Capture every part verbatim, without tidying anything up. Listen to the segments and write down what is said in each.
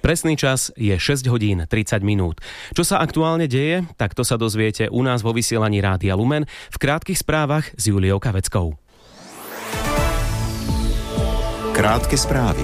Presný čas je šesť hodín tridsať minút. Čo sa aktuálne deje, tak to sa dozviete u nás vo vysielaní Rádia Lumen v krátkych správach s Juliou Kaveckou. Krátke správy.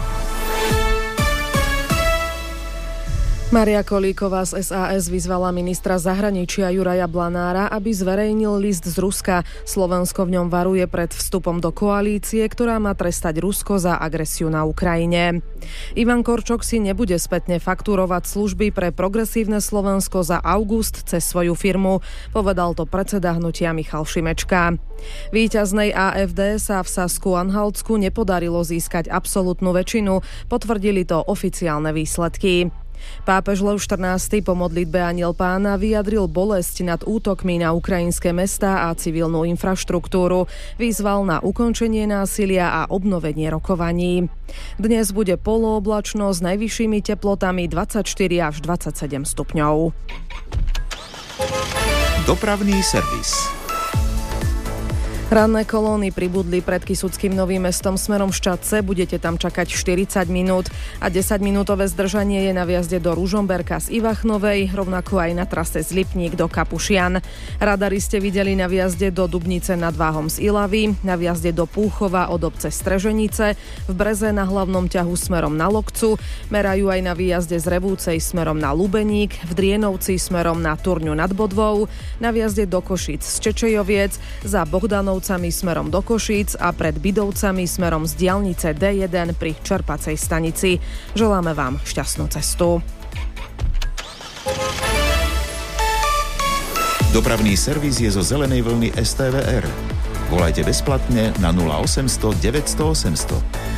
Mária Kolíková z es a es vyzvala ministra zahraničia Juraja Blanára, aby zverejnil list z Ruska. Slovensko v ňom varuje pred vstupom do koalície, ktorá má trestať Rusko za agresiu na Ukrajine. Ivan Korčok si nebude spätne fakturovať služby pre Progresívne Slovensko za august cez svoju firmu, povedal to predseda hnutia Michal Šimečka. Víťaznej á ef dé sa v Sasku-Anhaltsku nepodarilo získať absolútnu väčšinu, potvrdili to oficiálne výsledky. Pápež Lev štrnásty po modlitbe Anjel Pána vyjadril bolesť nad útokmi na ukrajinské mestá a civilnú infraštruktúru. Vyzval na ukončenie násilia a obnovenie rokovaní. Dnes bude polooblačno s najvyššími teplotami dvadsaťštyri až dvadsaťsedem stupňov. Dopravný servis. Ranné kolóny pribudli pred Kysuckým Novým Mestom smerom Ščadce, budete tam čakať štyridsať minút a desaťminútové zdržanie je na vjazde do Ružomberka z Ivachnovej, rovnako aj na trase z Lipník do Kapušian. Radary ste videli na vjazde do Dubnice nad Váhom z Ilavy, na vjazde do Púchova od obce Streženice, v Breze na hlavnom ťahu smerom na Lokcu, merajú aj na výjazde z Revúcej smerom na Lubeník, v Drienovci smerom na Turňu nad Bodvou, na vjazde do Košíc z Čečejoviec, za Bohdanov smerom do Košíc a pred Bidovcami smerom z diaľnice dé jeden pri čerpacej stanici. Želáme vám šťastnú cestu. Dopravný servis je zo zelenej vlny es té vé er. Volajte bezplatne na nula osemsto deväťsto osemsto.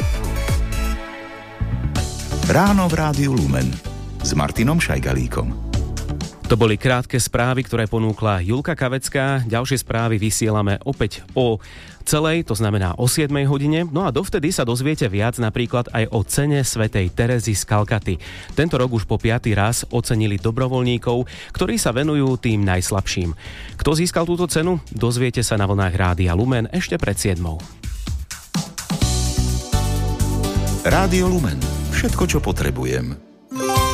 Ráno v Rádiu Lumen s Martinom Šajgalíkom. To boli krátke správy, ktoré ponúkla Julka Kavecká. Ďalšie správy vysielame opäť o celej, to znamená o siedmej hodine. No a dovtedy sa dozviete viac napríklad aj o cene svätej Terezy z Kalkaty. Tento rok už po piaty raz ocenili dobrovoľníkov, ktorí sa venujú tým najslabším. Kto získal túto cenu? Dozviete sa na vlnách Rádia Lumen ešte pred siedmou. Rádio Lumen. Všetko, čo potrebujem.